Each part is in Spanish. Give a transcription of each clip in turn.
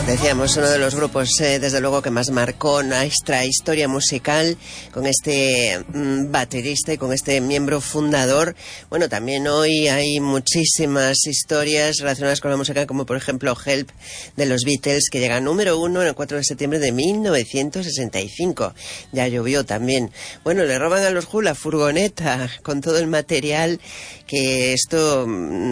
Decíamos, uno de los grupos, desde luego, que más marcó nuestra historia musical, con este baterista y con este miembro fundador. Bueno, también hoy hay muchísimas historias relacionadas con la música, como por ejemplo Help de los Beatles, que llega a número 1 el 4 de septiembre de 1965. Ya llovió también. Bueno, le roban a los Who la furgoneta con todo el material, que esto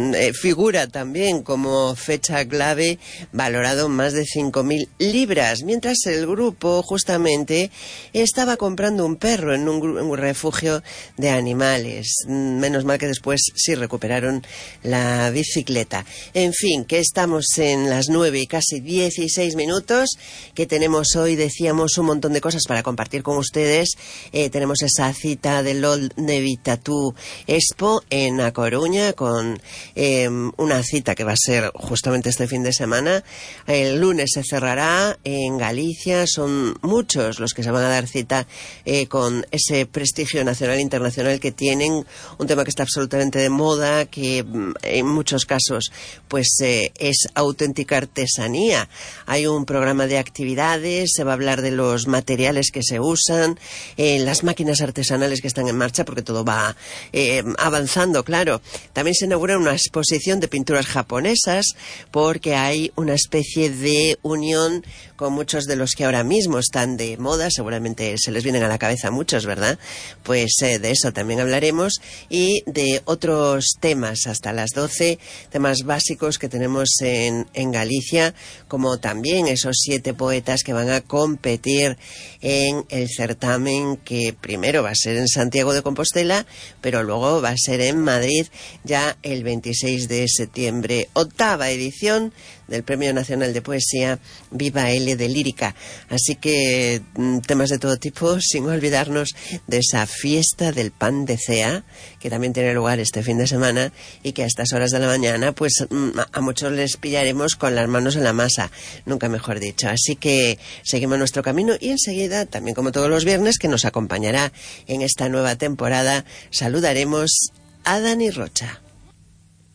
figura también como fecha clave, valorado más de 5.000 libras, mientras el grupo justamente estaba comprando un perro en un refugio de animales. Menos mal que después sí recuperaron la bicicleta. En fin, que estamos en las 9 y casi 16 minutos, que tenemos hoy, decíamos, un montón de cosas para compartir con ustedes. Tenemos esa cita del Old Navy Tattoo Expo en A Coruña, con una cita que va a ser justamente este fin de semana. El lunes se cerrará en Galicia. Son muchos los que se van a dar cita con ese prestigio nacional e internacional que tienen, un tema que está absolutamente de moda, que en muchos casos pues es auténtica artesanía. Hay un programa de actividades, se va a hablar de los materiales que se usan, las máquinas artesanales que están en marcha, porque todo va avanzando, claro. También se inaugura una exposición de pinturas japonesas, porque hay una especie de unión con muchos de los que ahora mismo están de moda. Seguramente se les vienen a la cabeza muchos, ¿verdad? Pues de eso también hablaremos, y de otros temas hasta las 12, temas básicos que tenemos en Galicia, como también esos 7 poetas que van a competir en el certamen, que primero va a ser en Santiago de Compostela, pero luego va a ser en Madrid ya el 26 de septiembre. 8ª edición del Premio Nacional de Poesía Viva L de Lírica. Así que temas de todo tipo, sin olvidarnos de esa fiesta del pan de Cea, que también tiene lugar este fin de semana, y que a estas horas de la mañana pues a muchos les pillaremos con las manos en la masa, nunca mejor dicho. Así que seguimos nuestro camino, y enseguida, también como todos los viernes, que nos acompañará en esta nueva temporada, saludaremos a Dani Rocha.